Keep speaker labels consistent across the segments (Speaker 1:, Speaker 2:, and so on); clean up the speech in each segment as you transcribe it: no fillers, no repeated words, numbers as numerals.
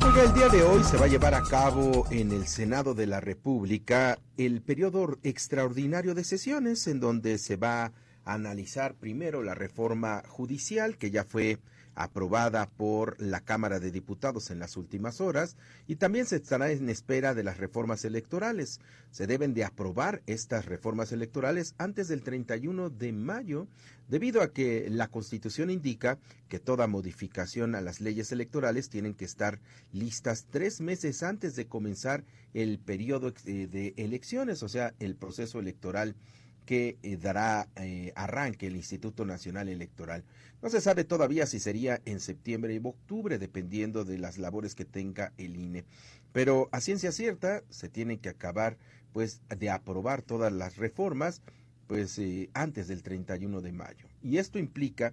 Speaker 1: Oiga, el día de hoy se va a llevar a cabo en el Senado de la República el periodo extraordinario de sesiones, en donde se va a analizar primero la reforma judicial que ya fue aprobada por la Cámara de Diputados en las últimas horas, y también se estará en espera de las reformas electorales. Se deben de aprobar estas reformas electorales antes del 31 de mayo, debido a que la Constitución indica que toda modificación a las leyes electorales tienen que estar listas 3 meses antes de comenzar el periodo de elecciones, o sea, el proceso electoral que dará arranque el Instituto Nacional Electoral. No se sabe todavía si sería en septiembre o octubre, dependiendo de las labores que tenga el INE. Pero a ciencia cierta se tienen que acabar pues de aprobar todas las reformas pues antes del 31 de mayo. Y esto implica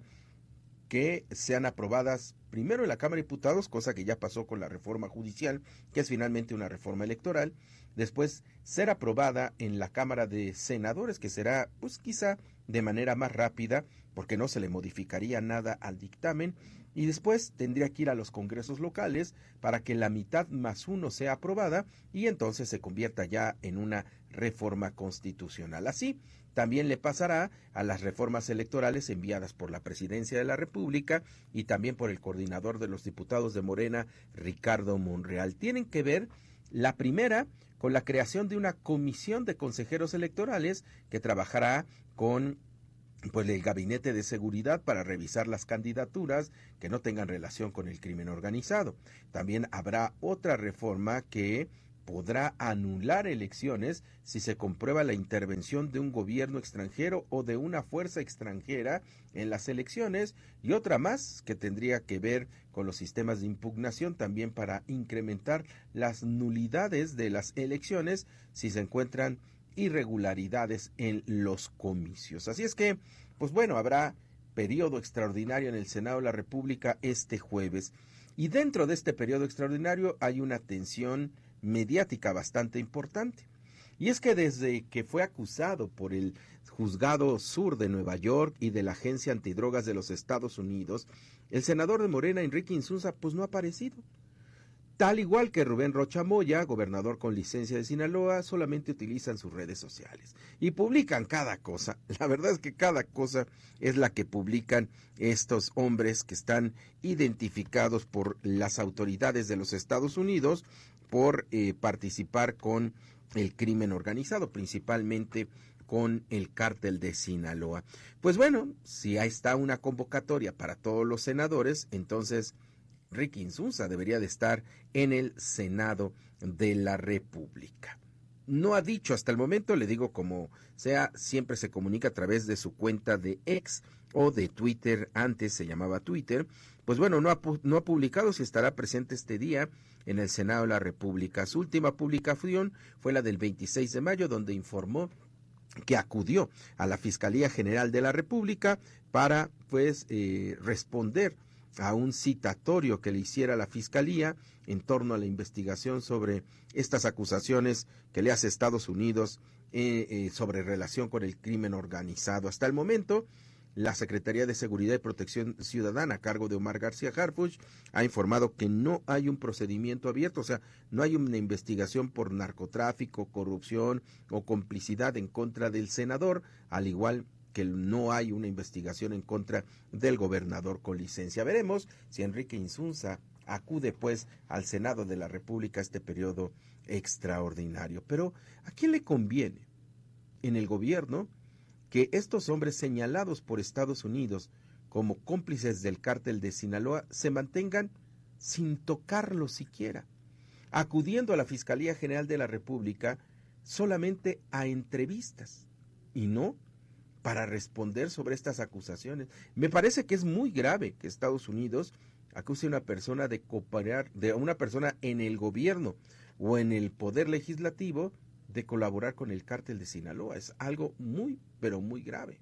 Speaker 1: que sean aprobadas primero en la Cámara de Diputados, cosa que ya pasó con la reforma judicial, que es finalmente una reforma electoral, después ser aprobada en la Cámara de Senadores, que será pues quizá de manera más rápida, porque no se le modificaría nada al dictamen, y después tendría que ir a los congresos locales para que la mitad más uno sea aprobada y entonces se convierta ya en una reforma constitucional. Así también le pasará a las reformas electorales enviadas por la Presidencia de la República y también por el coordinador de los diputados de Morena, Ricardo Monreal. Tienen que ver la primera con la creación de una comisión de consejeros electorales que trabajará con pues el Gabinete de Seguridad para revisar las candidaturas que no tengan relación con el crimen organizado. También habrá otra reforma que podrá anular elecciones si se comprueba la intervención de un gobierno extranjero o de una fuerza extranjera en las elecciones, y otra más que tendría que ver con los sistemas de impugnación también para incrementar las nulidades de las elecciones si se encuentran irregularidades en los comicios. Así es que, pues bueno, habrá periodo extraordinario en el Senado de la República este jueves. Y dentro de este periodo extraordinario hay una tensión mediática bastante importante. Y es que desde que fue acusado por el Juzgado Sur de Nueva York y de la Agencia Antidrogas de los Estados Unidos, el senador de Morena, Enrique Insunza, pues no ha aparecido. Tal igual que Rubén Rocha Moya, gobernador con licencia de Sinaloa, solamente utilizan sus redes sociales y publican cada cosa. La verdad es que cada cosa es la que publican estos hombres que están identificados por las autoridades de los Estados Unidos por participar con el crimen organizado, principalmente con el cártel de Sinaloa. Pues bueno, si ahí está una convocatoria para todos los senadores, entonces Ricky Insunza debería de estar en el Senado de la República. No ha dicho hasta el momento, le digo como sea, siempre se comunica a través de su cuenta de X o de Twitter, antes se llamaba Twitter. Pues bueno, no ha publicado si estará presente este día en el Senado de la República. Su última publicación fue la del 26 de mayo, donde informó que acudió a la Fiscalía General de la República para pues responder a un citatorio que le hiciera la Fiscalía en torno a la investigación sobre estas acusaciones que le hace Estados Unidos sobre relación con el crimen organizado. Hasta el momento, la Secretaría de Seguridad y Protección Ciudadana, a cargo de Omar García Harfuch, ha informado que no hay un procedimiento abierto, o sea, no hay una investigación por narcotráfico, corrupción o complicidad en contra del senador, al igual que no hay una investigación en contra del gobernador con licencia. Veremos si Enrique Insunza acude pues al Senado de la República este periodo extraordinario. Pero ¿a quién le conviene en el gobierno que estos hombres señalados por Estados Unidos como cómplices del cártel de Sinaloa se mantengan sin tocarlo siquiera, acudiendo a la Fiscalía General de la República solamente a entrevistas y no para responder sobre estas acusaciones? Me parece que es muy grave que Estados Unidos acuse a una persona de cooperar, de una persona en el gobierno o en el poder legislativo de colaborar con el cártel de Sinaloa. Es algo muy, pero muy grave.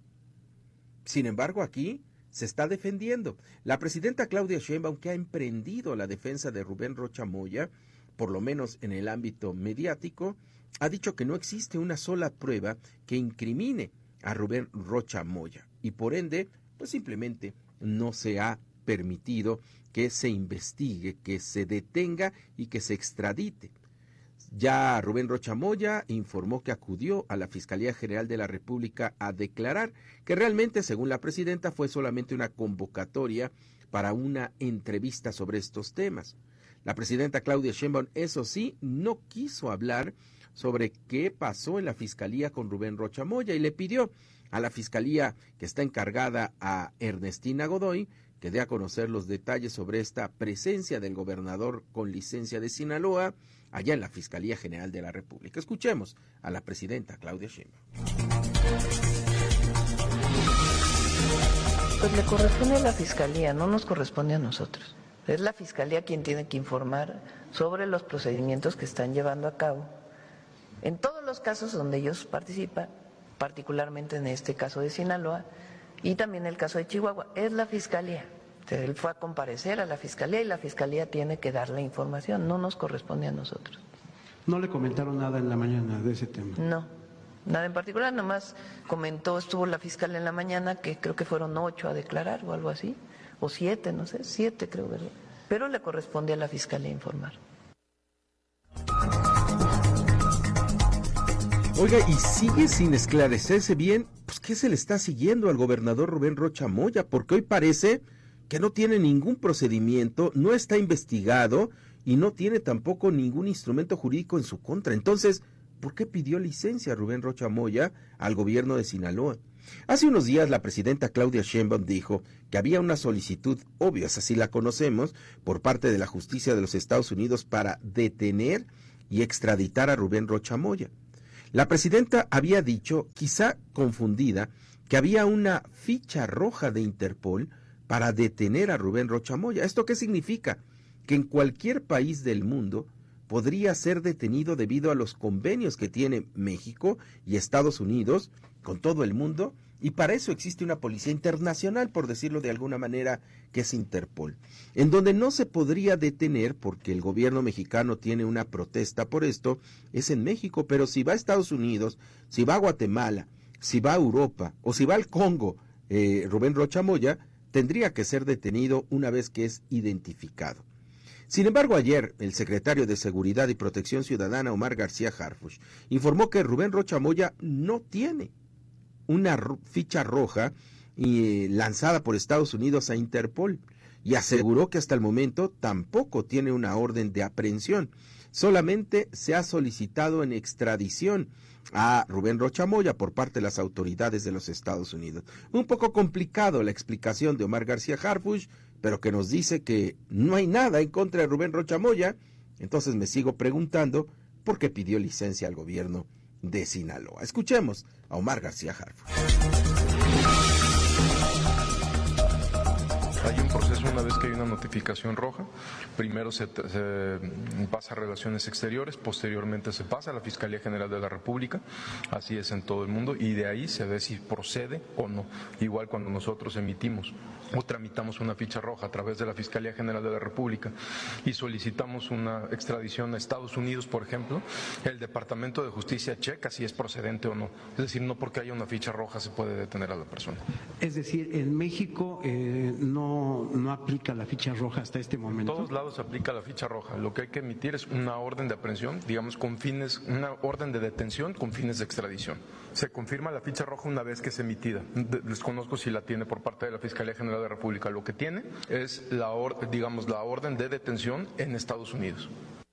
Speaker 1: Sin embargo, aquí se está defendiendo. La presidenta Claudia Sheinbaum, que ha emprendido la defensa de Rubén Rocha Moya, por lo menos en el ámbito mediático, ha dicho que no existe una sola prueba que incrimine a Rubén Rocha Moya y por ende, pues simplemente no se ha permitido que se investigue, que se detenga y que se extradite. Ya Rubén Rocha Moya informó que acudió a la Fiscalía General de la República a declarar que realmente, según la presidenta, fue solamente una convocatoria para una entrevista sobre estos temas. La presidenta Claudia Sheinbaum, eso sí, no quiso hablar sobre qué pasó en la Fiscalía con Rubén Rocha Moya y le pidió a la Fiscalía que está encargada a Ernestina Godoy que dé a conocer los detalles sobre esta presencia del gobernador con licencia de Sinaloa allá en la Fiscalía General de la República. Escuchemos a la presidenta Claudia Sheinbaum.
Speaker 2: Pues le corresponde a la Fiscalía, no nos corresponde a nosotros. Es la Fiscalía quien tiene que informar sobre los procedimientos que están llevando a cabo en todos los casos donde ellos participan, particularmente en este caso de Sinaloa y también el caso de Chihuahua. Es la Fiscalía. Él fue a comparecer a la Fiscalía y la Fiscalía tiene que dar la información, no nos corresponde a nosotros.
Speaker 3: ¿No le comentaron nada en la mañana de ese tema?
Speaker 2: No, nada en particular, nomás comentó, estuvo la fiscal en la mañana, que creo que fueron 8 a declarar o algo así, o 7, no sé, 7 creo, ¿verdad? Pero le corresponde a la Fiscalía informar.
Speaker 1: Oiga, y sigue sin esclarecerse bien, pues, ¿qué se le está siguiendo al gobernador Rubén Rocha Moya? Porque hoy parece que no tiene ningún procedimiento, no está investigado y no tiene tampoco ningún instrumento jurídico en su contra. Entonces, ¿por qué pidió licencia Rubén Rocha Moya al gobierno de Sinaloa? Hace unos días la presidenta Claudia Sheinbaum dijo que había una solicitud, obvia, así la conocemos, por parte de la justicia de los Estados Unidos para detener y extraditar a Rubén Rocha Moya. La presidenta había dicho, quizá confundida, que había una ficha roja de Interpol para detener a Rubén Rocha Moya. ¿Esto qué significa? Que en cualquier país del mundo podría ser detenido debido a los convenios que tiene México y Estados Unidos con todo el mundo, y para eso existe una policía internacional, por decirlo de alguna manera, que es Interpol, en donde no se podría detener porque el gobierno mexicano tiene una protesta por esto, es en México, pero si va a Estados Unidos, si va a Guatemala, si va a Europa o si va al Congo, Rubén Rocha Moya tendría que ser detenido una vez que es identificado. Sin embargo, ayer el secretario de Seguridad y Protección Ciudadana, Omar García Harfuch, informó que Rubén Rocha Moya no tiene una ficha roja lanzada por Estados Unidos a Interpol y aseguró que hasta el momento tampoco tiene una orden de aprehensión. Solamente se ha solicitado en extradición a Rubén Rocha Moya por parte de las autoridades de los Estados Unidos. Un poco complicado la explicación de Omar García Harfuch, pero que nos dice que no hay nada en contra de Rubén Rocha Moya. Entonces me sigo preguntando por qué pidió licencia al gobierno de Sinaloa. Escuchemos a Omar García Harfuch.
Speaker 4: Hay un proceso una vez que hay una notificación roja. Primero se pasa a Relaciones Exteriores, posteriormente se pasa a la Fiscalía General de la República, así es en todo el mundo, y de ahí se ve si procede o no. Igual cuando nosotros emitimos o tramitamos una ficha roja a través de la Fiscalía General de la República y solicitamos una extradición a Estados Unidos, por ejemplo, el Departamento de Justicia checa si es procedente o no. Es decir, no porque haya una ficha roja se puede detener a la persona.
Speaker 3: Es decir, en México no aplica la ficha roja hasta este momento.
Speaker 4: En todos lados se aplica la ficha roja. Lo que hay que emitir es una orden de aprehensión, digamos, con fines, una orden de detención con fines de extradición. Se confirma la ficha roja una vez que es emitida. Desconozco si la tiene por parte de la Fiscalía General de la República. Lo que tiene es la orden de detención en Estados Unidos.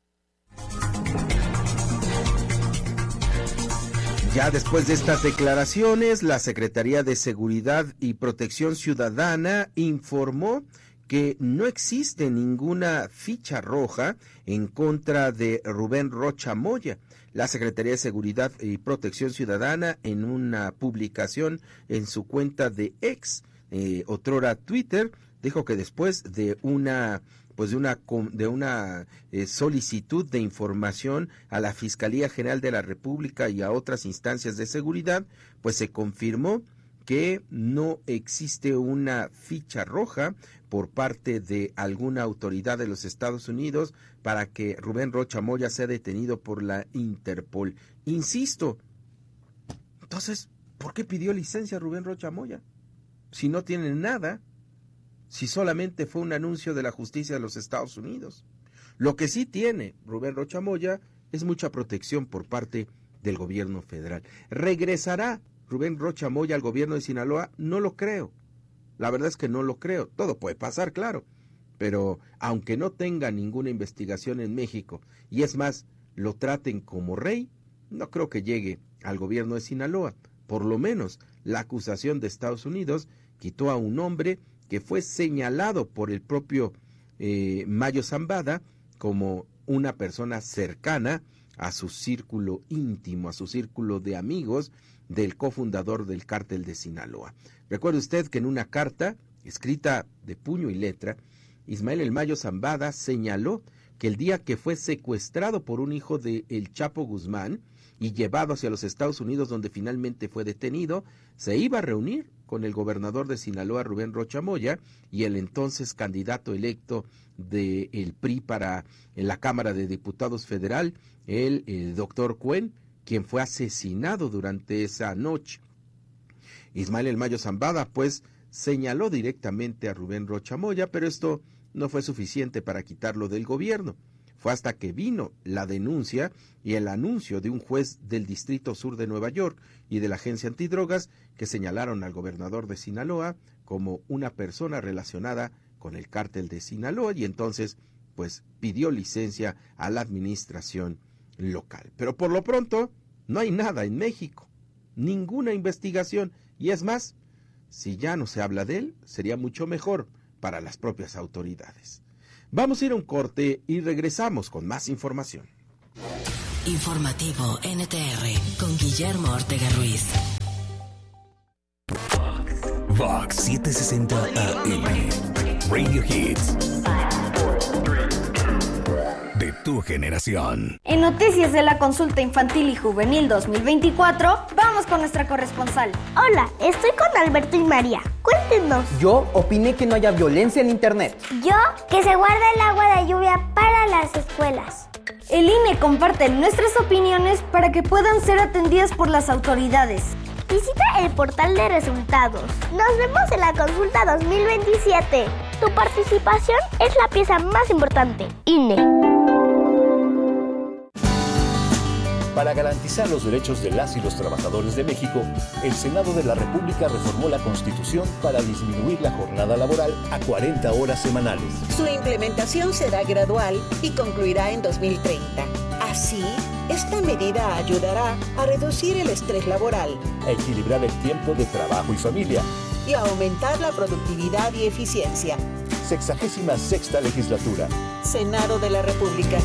Speaker 1: Ya después de estas declaraciones, la Secretaría de Seguridad y Protección Ciudadana informó que no existe ninguna ficha roja en contra de Rubén Rocha Moya. La Secretaría de Seguridad y Protección Ciudadana, en una publicación en su cuenta de X, otrora Twitter, dijo que después de una solicitud de información a la Fiscalía General de la República y a otras instancias de seguridad, pues se confirmó que no existe una ficha roja por parte de alguna autoridad de los Estados Unidos para que Rubén Rocha Moya sea detenido por la Interpol. Insisto, entonces, ¿por qué pidió licencia Rubén Rocha Moya? Si no tiene nada, si solamente fue un anuncio de la justicia de los Estados Unidos? Lo que sí tiene Rubén Rocha Moya es mucha protección por parte del gobierno federal. ¿Regresará Rubén Rocha Moya al gobierno de Sinaloa? No lo creo. La verdad es que no lo creo. Todo puede pasar, claro. Pero aunque no tenga ninguna investigación en México, y es más, lo traten como rey, no creo que llegue al gobierno de Sinaloa. Por lo menos la acusación de Estados Unidos quitó a un hombre que fue señalado por el propio Mayo Zambada como una persona cercana a su círculo íntimo, a su círculo de amigos del cofundador del cártel de Sinaloa. Recuerde usted que en una carta escrita de puño y letra, Ismael El Mayo Zambada señaló que el día que fue secuestrado por un hijo de El Chapo Guzmán y llevado hacia los Estados Unidos, donde finalmente fue detenido, se iba a reunir con el gobernador de Sinaloa, Rubén Rocha Moya, y el entonces candidato electo del PRI para en la Cámara de Diputados Federal, el doctor Cuen, quien fue asesinado durante esa noche. Ismael El Mayo Zambada, pues, señaló directamente a Rubén Rocha Moya, pero esto no fue suficiente para quitarlo del gobierno. Fue hasta que vino la denuncia y el anuncio de un juez del Distrito Sur de Nueva York y de la Agencia Antidrogas que señalaron al gobernador de Sinaloa como una persona relacionada con el cártel de Sinaloa, y entonces pues pidió licencia a la administración local. Pero por lo pronto no hay nada en México, ninguna investigación, y es más, si ya no se habla de él, sería mucho mejor para las propias autoridades. Vamos a ir a un corte y regresamos con más información.
Speaker 5: Informativo NTR con Guillermo Ortega Ruiz.
Speaker 6: Vox 760 AM. Radio Hits. De tu generación.
Speaker 7: En Noticias de la Consulta Infantil y Juvenil 2024, vamos con nuestra corresponsal.
Speaker 8: Hola, estoy con Alberto y María. Cuéntenos.
Speaker 9: Yo opiné que no haya violencia en internet.
Speaker 8: Yo, que se guarde el agua de lluvia para las escuelas.
Speaker 7: El INE comparte nuestras opiniones para que puedan ser atendidas por las autoridades.
Speaker 8: Visita el portal de resultados. Nos vemos en la consulta 2027. Tu participación es la pieza más importante. INE.
Speaker 6: Para garantizar los derechos de las y los trabajadores de México, el Senado de la República reformó la Constitución para disminuir la jornada laboral a 40 horas semanales.
Speaker 10: Su implementación será gradual y concluirá en 2030. Así, esta medida ayudará a reducir el estrés laboral,
Speaker 6: a equilibrar el tiempo de trabajo y familia
Speaker 10: y a aumentar la productividad y eficiencia.
Speaker 6: 66ª legislatura.
Speaker 10: Senado de la República.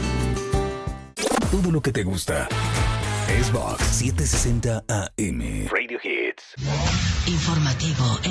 Speaker 6: Todo lo que te gusta es Vox 760 AM. Radio Hits.
Speaker 5: Informativo